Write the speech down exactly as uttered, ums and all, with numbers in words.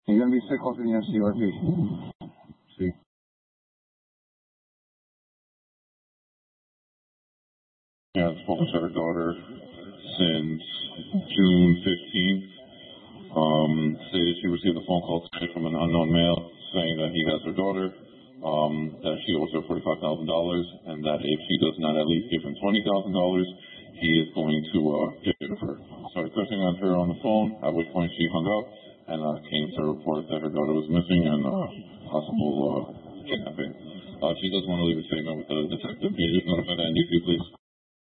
You're going to be sick closer to the C R P. See. Yeah, I've spoken to her daughter since June fifteenth. Um, stated she received a phone call today from an unknown male saying that he has her daughter, um, that she owes her forty-five thousand dollars, and that if she does not at least give him twenty thousand dollars, he is going to uh, get rid of her. Started cursing at her on the phone, at which point she hung up and uh, came to report that her daughter was missing and uh, possible uh, kidnapping. Uh, she does want to leave a statement with the detective. Can you just notify that N D C, please?